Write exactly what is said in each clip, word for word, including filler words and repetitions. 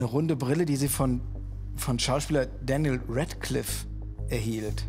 eine runde Brille, die sie von, von Schauspieler Daniel Radcliffe erhielt.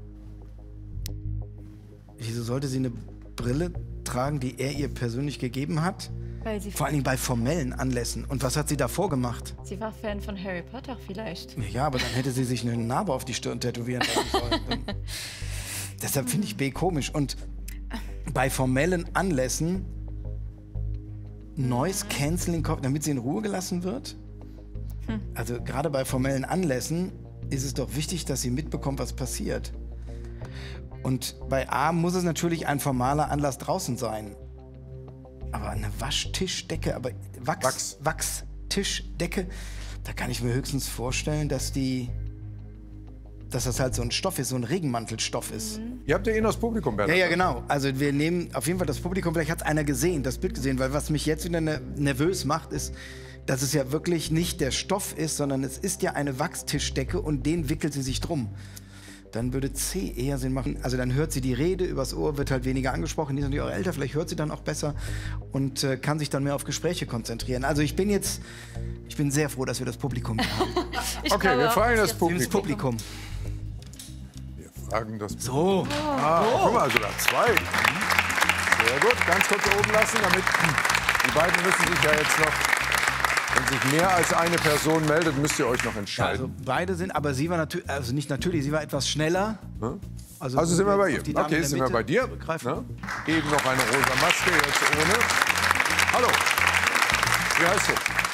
Wieso sollte sie eine Brille tragen, die er ihr persönlich gegeben hat? Weil sie Vor allen Dingen bei formellen Anlässen. Und was hat sie davor gemacht? Sie war Fan von Harry Potter vielleicht. Ja, aber dann hätte sie sich eine Narbe auf die Stirn tätowieren lassen sollen. Deshalb finde ich B komisch. Und bei formellen Anlässen Noise Cancelling, damit sie in Ruhe gelassen wird? Hm. Also gerade bei formellen Anlässen ist es doch wichtig, dass sie mitbekommt, was passiert. Und bei A muss es natürlich ein formaler Anlass draußen sein. Aber eine Waschtischdecke, aber Wachs, Wachs. Wachstischdecke, da kann ich mir höchstens vorstellen, dass die, dass das halt so ein Stoff ist, so ein Regenmantelstoff ist. Mhm. Ihr habt ja ihn aus Publikum, Bernhard. Ja, ja, genau. Also wir nehmen auf jeden Fall das Publikum, vielleicht hat es einer gesehen, das Bild gesehen, weil was mich jetzt wieder ne nervös macht, ist, dass es ja wirklich nicht der Stoff ist, sondern es ist ja eine Wachstischdecke und den wickelt sie sich drum. Dann würde C eher Sinn machen. Also dann hört sie die Rede, übers Ohr wird halt weniger angesprochen. Die sind natürlich auch älter, vielleicht hört sie dann auch besser und äh, kann sich dann mehr auf Gespräche konzentrieren. Also ich bin jetzt, ich bin sehr froh, dass wir das Publikum hier haben. Okay, wir fragen das Publikum. Das Publikum. Wir fragen das Publikum. So. Ah, guck mal, sogar zwei. Sehr gut, ganz kurz oben lassen, damit die beiden müssen sich ja jetzt noch... Wenn sich mehr als eine Person meldet, müsst ihr euch noch Ja, entscheiden. also beide sind, aber sie war natürlich, also nicht natürlich, sie war etwas schneller. Hm? Also, Also sind wir bei auf ihr. die Dame Okay, in der sind wir Mitte bei dir. zurückgreifen. Ne? Eben noch eine rosa Maske, jetzt ohne. Hallo. Wie heißt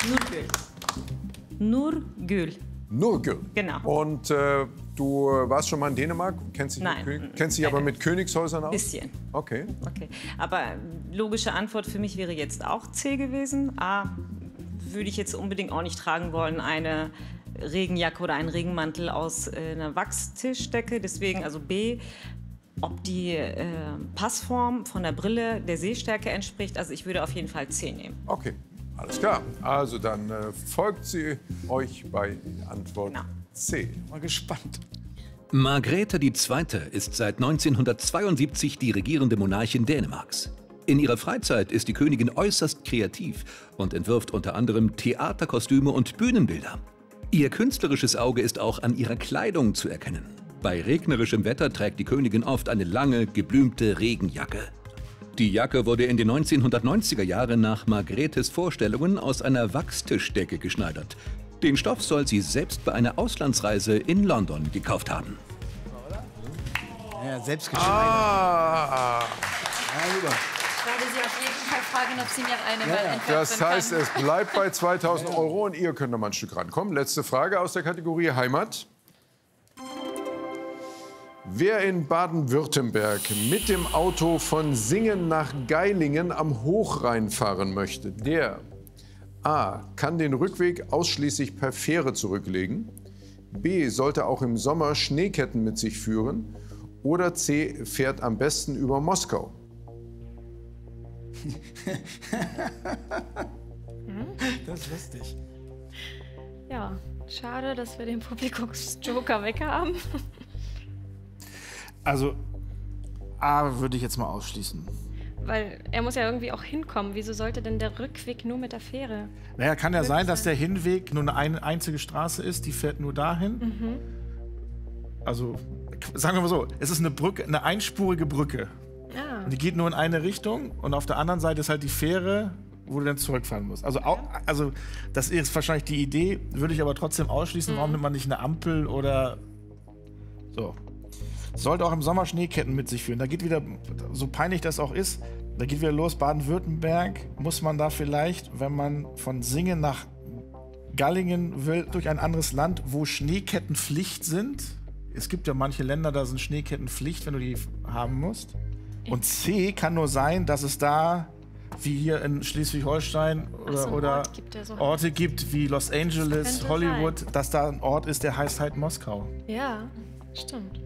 du? Nurgül. Nurgül. Genau. Und äh, du warst schon mal in Dänemark? Kennst dich, Nein. mit König, kennst dich aber mit Königshäusern aus? Bisschen. Okay. Okay. Aber logische Antwort für mich wäre jetzt auch C gewesen. A, würde ich jetzt unbedingt auch nicht tragen wollen, eine Regenjacke oder einen Regenmantel aus äh, einer Wachstischdecke. Deswegen also B, ob die äh, Passform von der Brille der Sehstärke entspricht. Also ich würde auf jeden Fall C nehmen. Okay, alles klar. Also dann äh, folgt sie euch bei Antwort Genau. C. Mal gespannt. Margrethe die Zweite ist seit neunzehnhundertzweiundsiebzig die regierende Monarchin Dänemarks. In ihrer Freizeit ist die Königin äußerst kreativ und entwirft unter anderem Theaterkostüme und Bühnenbilder. Ihr künstlerisches Auge ist auch an ihrer Kleidung zu erkennen. Bei regnerischem Wetter trägt die Königin oft eine lange, geblümte Regenjacke. Die Jacke wurde in den neunzehnhundertneunziger Jahren nach Margrethes Vorstellungen aus einer Wachstischdecke geschneidert. Den Stoff soll sie selbst bei einer Auslandsreise in London gekauft haben. Ja, selbst geschneidert. Ah, Ja, super. Ich werde Sie auf jeden Fall fragen, ob Sie mir eine mal entwerfen das heißt, kann. es bleibt bei zweitausend Euro und ihr könnt noch mal ein Stück rankommen. Letzte Frage aus der Kategorie Heimat. Wer in Baden-Württemberg mit dem Auto von Singen nach Geilingen am Hochrhein fahren möchte, der A. kann den Rückweg ausschließlich per Fähre zurücklegen, B. sollte auch im Sommer Schneeketten mit sich führen oder C. fährt am besten über Moskau. Das ist lustig. Ja, schade, dass wir den Publikumsjoker weg haben. Also, A würde ich jetzt mal ausschließen. Weil er muss ja irgendwie auch hinkommen. Wieso sollte denn der Rückweg nur mit der Fähre? Naja, kann ja sein, dass der Hinweg nur eine ein- einzige Straße ist, die fährt nur dahin. Mhm. Also, sagen wir mal so, es ist eine Brücke, eine einspurige Brücke. Ja. Und die geht nur in eine Richtung und auf der anderen Seite ist halt die Fähre, wo du dann zurückfahren musst. Also, au, also das ist wahrscheinlich die Idee, würde ich aber trotzdem ausschließen. Mhm. Warum nimmt man nicht eine Ampel oder so? Sollte auch im Sommer Schneeketten mit sich führen. Da geht wieder, so peinlich das auch ist, da geht wieder los, Baden-Württemberg, muss man da vielleicht, wenn man von Singen nach Gallingen will, durch ein anderes Land, wo Schneeketten Pflicht sind. Es gibt ja manche Länder, da sind Schneeketten Pflicht, wenn du die haben musst. Und C kann nur sein, dass es da, wie hier in Schleswig-Holstein oder, so, einen oder Ort gibt, der so Orte gibt wie Los Angeles, Könnte Hollywood, sein. dass da ein Ort ist, der heißt halt Moskau. Ja, stimmt.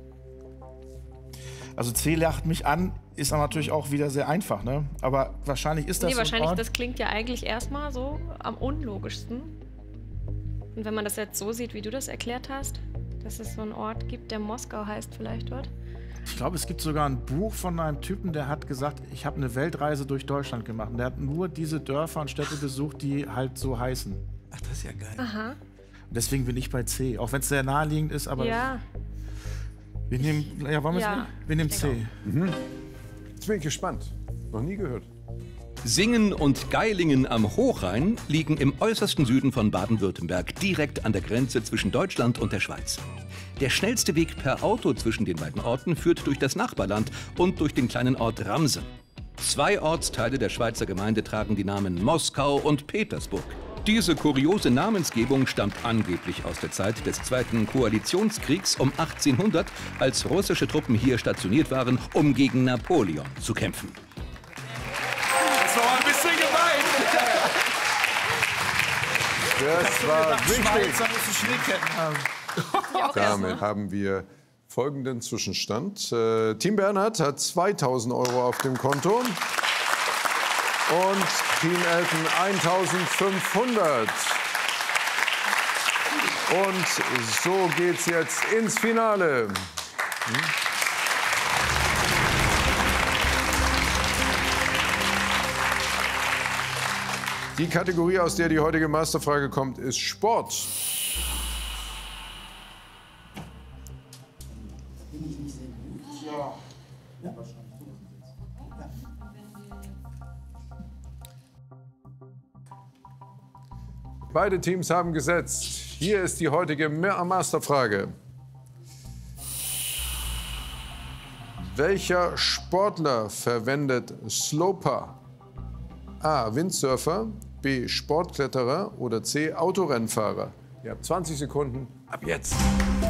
Also C lacht mich an, ist aber natürlich auch wieder sehr einfach, ne? Aber wahrscheinlich ist das Nee, so ein wahrscheinlich, Ort. das klingt ja eigentlich erstmal so am unlogischsten. Und wenn man das jetzt so sieht, wie du das erklärt hast, dass es so einen Ort gibt, der Moskau heißt vielleicht dort. Ich glaube, es gibt sogar ein Buch von einem Typen, der hat gesagt, ich habe eine Weltreise durch Deutschland gemacht. Und der hat nur diese Dörfer und Städte besucht, die halt so heißen. Ach, das ist ja geil. Aha. Deswegen bin ich bei C, auch wenn es sehr naheliegend ist, aber Ja. wir nehmen, ja, wollen wir Ja, es Wir nehmen ich C. Mhm. Jetzt bin ich gespannt. Noch nie gehört. Singen und Geilingen am Hochrhein liegen im äußersten Süden von Baden-Württemberg, direkt an der Grenze zwischen Deutschland und der Schweiz. Der schnellste Weg per Auto zwischen den beiden Orten führt durch das Nachbarland und durch den kleinen Ort Ramsen. Zwei Ortsteile der Schweizer Gemeinde tragen die Namen Moskau und Petersburg. Diese kuriose Namensgebung stammt angeblich aus der Zeit des Zweiten Koalitionskriegs um achtzehnhundert, als russische Truppen hier stationiert waren, um gegen Napoleon zu kämpfen. Das war ein bisschen gemein. Das war wichtig. Schweizer müssen Schneeketten haben. Damit haben wir folgenden Zwischenstand. Äh, Team Bernhard hat zweitausend Euro auf dem Konto. Und Team Elton eintausendfünfhundert. Und so geht's jetzt ins Finale. Hm? Die Kategorie, aus der die heutige Masterfrage kommt, ist Sport. Beide Teams haben gesetzt. Hier ist die heutige Masterfrage. Welcher Sportler verwendet Sloper? A. Windsurfer, B. Sportkletterer oder C. Autorennfahrer? Ihr habt zwanzig Sekunden ab jetzt.